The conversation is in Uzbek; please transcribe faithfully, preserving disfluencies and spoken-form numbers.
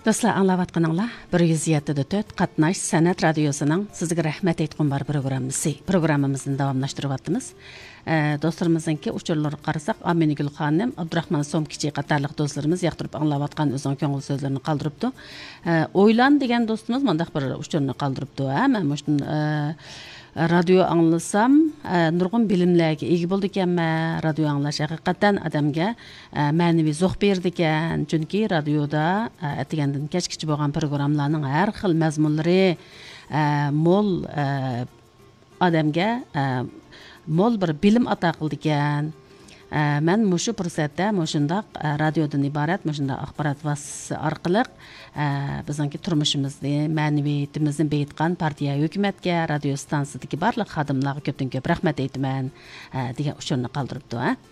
Dostlar, anlayatqanыңlar bir yuz yetti nöqta to'rt Qatnash San'at radiosuning sizga rahmat aytqan bar programmasi. Programmamizni davomlashtiryapmiz. E, dostlarımızınki uçurları qarasak, Aminigül xanım, Abdurrahman Somkichi qatarlıq dostlarımız yaqtırıb anlayatqan özünün көңіл sözlerini qaldırıbdı. E, Oylan degan dostumuz mandaq bir uçurunu qaldırıbdı. Ha, men məşun e, radio anlasam, e, nurgun bilimlərə ega boldu ekanman. Radio anlash haqiqatan adamga e, ma'naviy zo'q berdi ekan. Chunki radioda atigandan kechgacha bo'lgan programmalarning har xil mazmunlari e, mol e, adamga e, mol bir bilim ata qildi ekan. Men mushu fursatda mushundaq radiodan iborat mushundaq axborot vasitasi orqali bizning turmushimizni, ma'naviyatimizni beyitgan partiya hukumatga, radio stansiyasidagi barliq xodimlarga ko'pdan ko'p rahmat aytaman degan uchurni qoldiribdi.